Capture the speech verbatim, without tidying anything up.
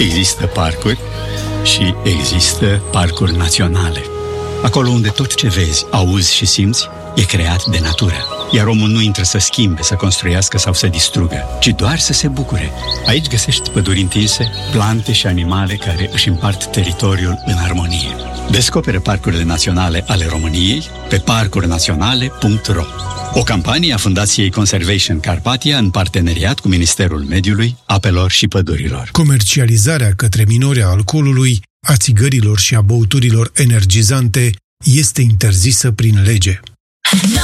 Există parcuri și există parcuri naționale. Acolo unde tot ce vezi, auzi și simți e creat de natură. Iar omul nu intră să schimbe, să construiască sau să distrugă, ci doar să se bucure. Aici găsești păduri întinse, plante și animale care își împart teritoriul în armonie. Descoperă parcurile naționale ale României pe parcuri naționale punct ro. O campanie a Fundației Conservation Carpathia în parteneriat cu Ministerul Mediului, Apelor și Pădurilor. Comercializarea către minori a alcoolului, a țigărilor și a băuturilor energizante este interzisă prin lege.